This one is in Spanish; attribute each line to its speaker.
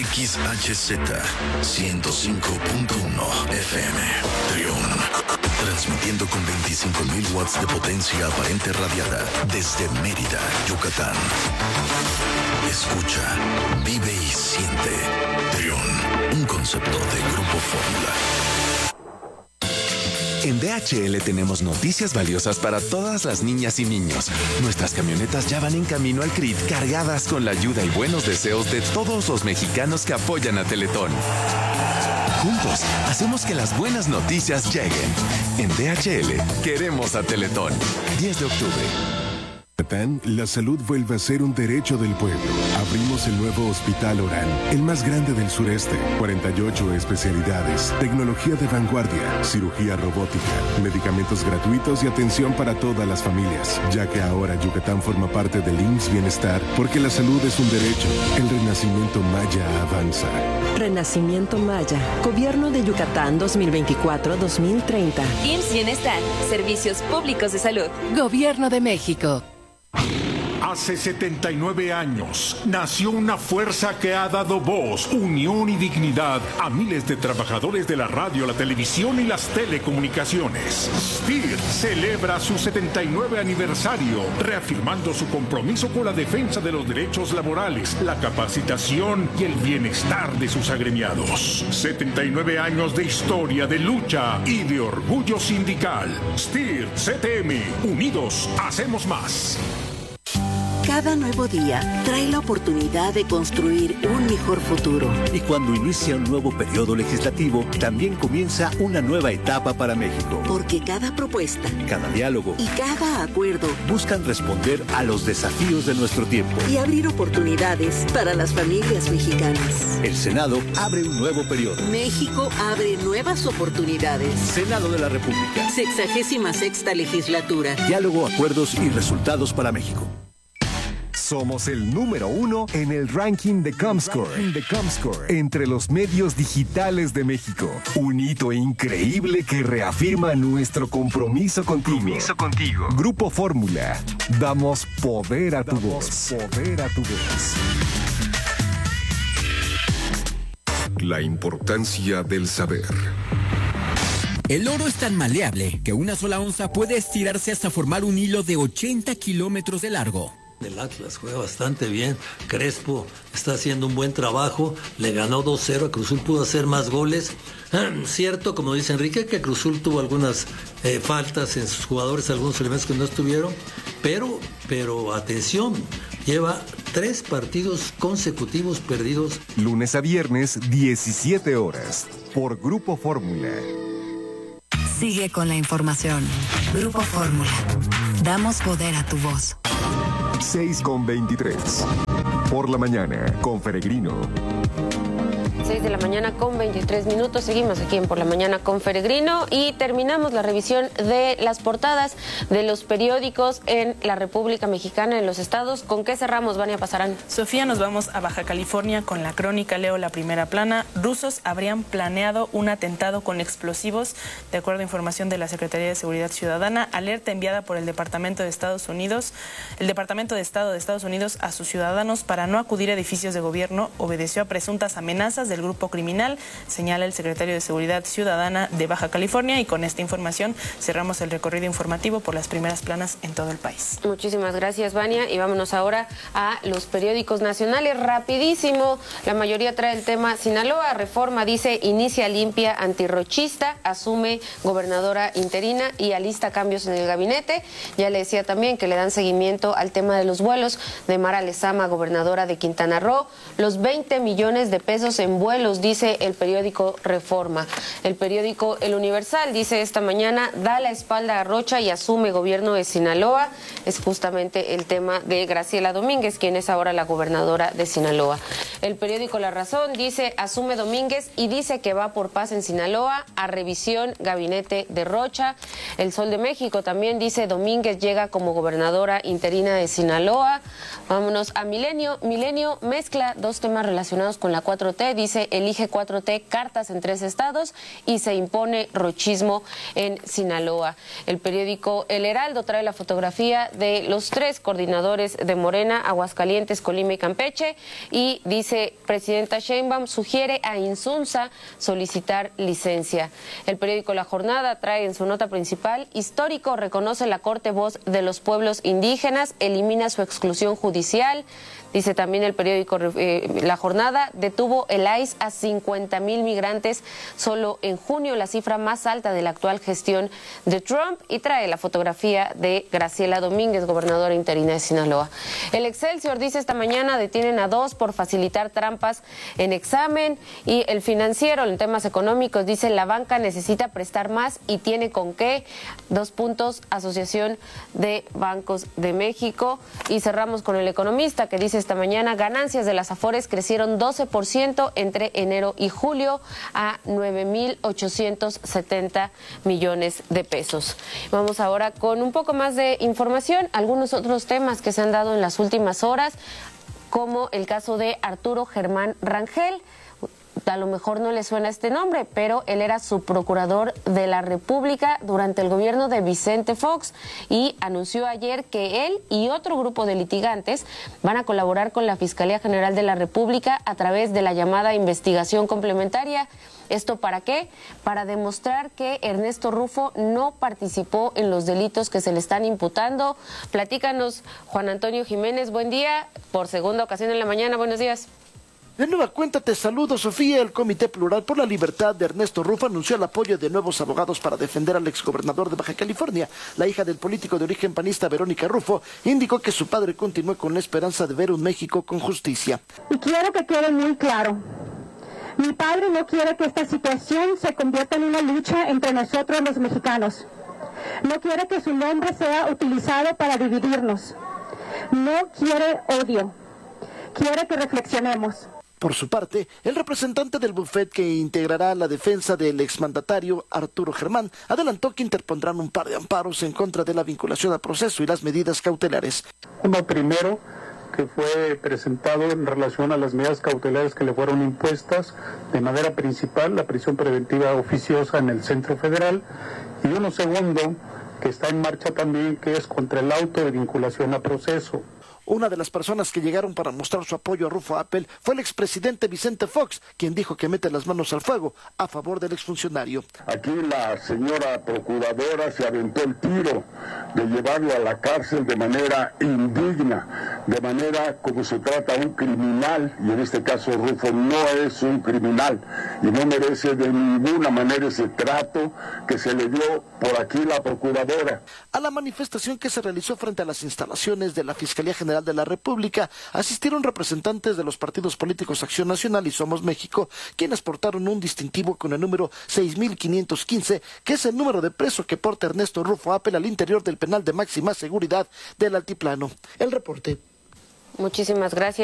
Speaker 1: XHZ 105.1 FM. Trión. Transmitiendo con 25.000 watts de potencia aparente radiada desde Mérida, Yucatán. Escucha, vive y siente. Trión, un concepto de Grupo Fórmula.
Speaker 2: En DHL tenemos noticias valiosas para todas las niñas y niños. Nuestras camionetas ya van en camino al CRIT cargadas con la ayuda y buenos deseos de todos los mexicanos que apoyan a Teletón. Juntos, hacemos que las buenas noticias lleguen. En DHL, queremos a Teletón. 10 de octubre.
Speaker 3: La salud vuelve a ser un derecho del pueblo. Abrimos el nuevo Hospital Orán, el más grande del sureste. 48 especialidades, tecnología de vanguardia, cirugía robótica, medicamentos gratuitos y atención para todas las familias. Ya que ahora Yucatán forma parte del IMSS Bienestar, porque la salud es un derecho. El renacimiento maya avanza.
Speaker 4: Renacimiento Maya, Gobierno de Yucatán 2024-2030.
Speaker 5: IMSS Bienestar, Servicios Públicos de Salud.
Speaker 6: Gobierno de México.
Speaker 7: Hace 79 años nació una fuerza que ha dado voz, unión y dignidad a miles de trabajadores de la radio, la televisión y las telecomunicaciones. STIR celebra su 79 aniversario, reafirmando su compromiso con la defensa de los derechos laborales, la capacitación y el bienestar de sus agremiados. 79 años de historia, de lucha y de orgullo sindical. STIR CTM, unidos hacemos más.
Speaker 8: Cada nuevo día trae la oportunidad de construir un mejor futuro.
Speaker 9: Y cuando inicia un nuevo periodo legislativo, también comienza una nueva etapa para México.
Speaker 8: Porque cada propuesta,
Speaker 9: cada diálogo
Speaker 8: y cada acuerdo
Speaker 9: buscan responder a los desafíos de nuestro tiempo
Speaker 8: y abrir oportunidades para las familias mexicanas.
Speaker 9: El Senado abre un nuevo periodo.
Speaker 8: México abre nuevas oportunidades.
Speaker 9: Senado de la República.
Speaker 8: 66ª legislatura.
Speaker 9: Diálogo, acuerdos y resultados para México.
Speaker 10: Somos el número 1 en el ranking de Comscore. Entre los medios digitales de México. Un hito increíble que reafirma nuestro compromiso contigo. Grupo Fórmula. Damos poder a tu voz.
Speaker 3: La importancia del saber.
Speaker 11: El oro es tan maleable que una sola onza puede estirarse hasta formar un hilo de 80 kilómetros de largo.
Speaker 12: El Atlas juega bastante bien, Crespo está haciendo un buen trabajo, le ganó 2-0, a Cruz Azul pudo hacer más goles. Cierto, como dice Enrique, que Cruz Azul tuvo algunas faltas en sus jugadores, algunos elementos que no estuvieron, pero atención, lleva 3 partidos consecutivos perdidos.
Speaker 10: Lunes a viernes, 17 horas, por Grupo Fórmula.
Speaker 6: Sigue con la información. Grupo Fórmula. Damos poder a tu voz.
Speaker 10: 6:23. Por la mañana, con Peregrino.
Speaker 13: 6 de la mañana con 23 minutos. Seguimos aquí en Por la Mañana con Peregrino y terminamos la revisión de las portadas de los periódicos en la República Mexicana, en los estados. ¿Con qué cerramos, Vania Pasarán?
Speaker 14: Sofía, nos vamos a Baja California con la crónica. Leo la primera plana. Rusos habrían planeado un atentado con explosivos, de acuerdo a información de la Secretaría de Seguridad Ciudadana. Alerta enviada por el Departamento de Estado de Estado de Estados Unidos a sus ciudadanos para no acudir a edificios de gobierno obedeció a presuntas amenazas del grupo criminal, señala el secretario de Seguridad Ciudadana de Baja California, y con esta información cerramos el recorrido informativo por las primeras planas en todo el país.
Speaker 13: Muchísimas gracias, Vania, y vámonos ahora a los periódicos nacionales. Rapidísimo, la mayoría trae el tema Sinaloa. Reforma dice inicia limpia antirrochista, asume gobernadora interina y alista cambios en el gabinete. Ya le decía también que le dan seguimiento al tema de los vuelos de Mara Lezama, gobernadora de Quintana Roo. Los 20 millones de pesos en vuelos, dice el periódico Reforma. El periódico El Universal dice esta mañana, da la espalda a Rocha y asume gobierno de Sinaloa. Es justamente el tema de Graciela Domínguez, quien es ahora la gobernadora de Sinaloa. El periódico La Razón dice, asume Domínguez y dice que va por paz en Sinaloa, a revisión gabinete de Rocha. El Sol de México también dice, Domínguez llega como gobernadora interina de Sinaloa. Vámonos a Milenio. Milenio mezcla dos temas relacionados con la 4T. Dice dice elige 4T, cartas en 3 estados y se impone rochismo en Sinaloa. El periódico El Heraldo trae la fotografía de los 3 coordinadores de Morena, Aguascalientes, Colima y Campeche, y dice presidenta Sheinbaum sugiere a Insunza solicitar licencia. El periódico La Jornada trae en su nota principal: histórico reconoce la Corte Voz de los Pueblos Indígenas, elimina su exclusión judicial. Dice también el periódico La Jornada, detuvo el ICE a 50,000 migrantes solo en junio, la cifra más alta de la actual gestión de Trump, y trae la fotografía de Graciela Domínguez, gobernadora interina de Sinaloa. El Excelsior dice esta mañana detienen a 2 por facilitar trampas en examen, y el Financiero en temas económicos dice la banca necesita prestar más y tiene con qué. 2 puntos, Asociación de Bancos de México. Y cerramos con El Economista, que dice esta mañana ganancias de las Afores crecieron 12% entre enero y julio a 9,870 millones de pesos. Vamos ahora con un poco más de información, algunos otros temas que se han dado en las últimas horas, como el caso de Arturo Germán Rangel. A lo mejor no le suena este nombre, pero él era subprocurador de la República durante el gobierno de Vicente Fox y anunció ayer que él y otro grupo de litigantes van a colaborar con la Fiscalía General de la República a través de la llamada investigación complementaria. ¿Esto para qué? Para demostrar que Ernesto Rufo no participó en los delitos que se le están imputando. Platícanos, Juan Antonio Jiménez, buen día, por segunda ocasión en la mañana, buenos días.
Speaker 15: De nueva cuenta te saludo, Sofía. El Comité Plural por la Libertad de Ernesto Rufo anunció el apoyo de nuevos abogados para defender al exgobernador de Baja California. La hija del político de origen panista, Verónica Rufo, indicó que su padre continúa con la esperanza de ver un México con justicia.
Speaker 16: Y quiero que quede muy claro, mi padre no quiere que esta situación se convierta en una lucha entre nosotros los mexicanos. No quiere que su nombre sea utilizado para dividirnos. No quiere odio. Quiere que reflexionemos.
Speaker 15: Por su parte, el representante del bufete que integrará la defensa del exmandatario Arturo Germán adelantó que interpondrán un par de amparos en contra de la vinculación al proceso y las medidas cautelares.
Speaker 17: Uno primero, que fue presentado en relación a las medidas cautelares que le fueron impuestas de manera principal, la prisión preventiva oficiosa en el Centro Federal, y uno segundo, que está en marcha también, que es contra el auto de vinculación a proceso.
Speaker 15: Una de las personas que llegaron para mostrar su apoyo a Rufo Appel fue el expresidente Vicente Fox, quien dijo que mete las manos al fuego a favor del exfuncionario.
Speaker 18: Aquí la señora procuradora se aventó el tiro de llevarlo a la cárcel de manera indigna, de manera como se trata a un criminal, y en este caso Rufo no es un criminal y no merece de ninguna manera ese trato que se le dio por aquí la procuradora.
Speaker 15: A la manifestación que se realizó frente a las instalaciones de la Fiscalía General de la República asistieron representantes de los partidos políticos Acción Nacional y Somos México, quienes portaron un distintivo con el número 6515, que es el número de preso que porta Ernesto Rufo Appel al interior del penal de máxima seguridad del Altiplano. El reporte.
Speaker 13: Muchísimas gracias.